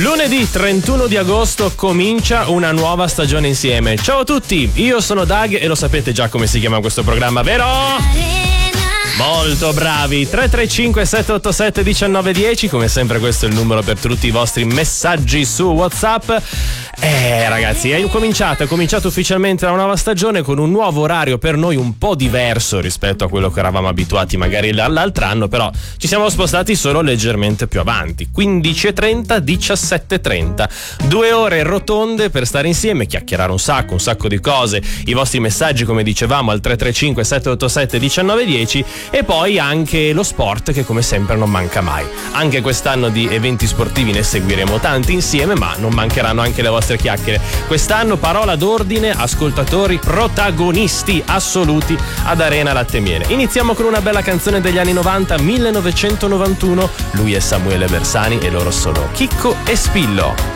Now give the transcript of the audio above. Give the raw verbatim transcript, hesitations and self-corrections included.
Lunedì trentuno di agosto comincia una nuova stagione insieme. Ciao a tutti, io sono Doug e lo sapete già come si chiama questo programma, vero? Molto bravi. Tre tre cinque sette otto sette uno nove uno zero. Come sempre questo è il numero per tutti i vostri messaggi su WhatsApp. Eh ragazzi, è cominciata, è cominciata ufficialmente la nuova stagione con un nuovo orario per noi un po' diverso rispetto a quello che eravamo abituati magari l'altro anno, però ci siamo spostati solo leggermente più avanti. quindici e trenta, diciassette e trenta. Due ore rotonde per stare insieme, chiacchierare un sacco, un sacco di cose. I vostri messaggi, come dicevamo, al tre tre cinque sette otto sette uno nove uno zero. E poi anche lo sport che come sempre non manca mai. Anche quest'anno di eventi sportivi ne seguiremo tanti insieme, ma non mancheranno anche le vostre chiacchiere. Quest'anno parola d'ordine, ascoltatori protagonisti assoluti ad Arena Latte e Miele. Iniziamo con una bella canzone degli anni novanta, millenovecentonovantuno. Lui è Samuele Bersani e loro sono Chicco e Spillo.